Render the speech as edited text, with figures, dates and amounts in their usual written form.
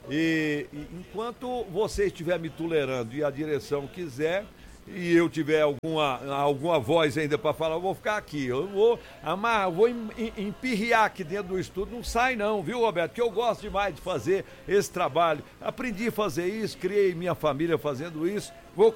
E enquanto você estiver me tolerando e a direção quiser, e eu tiver alguma voz ainda para falar, eu vou ficar aqui. Eu vou empirriar aqui dentro do estúdio. Não sai não, viu, Roberto? Que eu gosto demais de fazer esse trabalho. Aprendi a fazer isso, criei minha família fazendo isso. Vou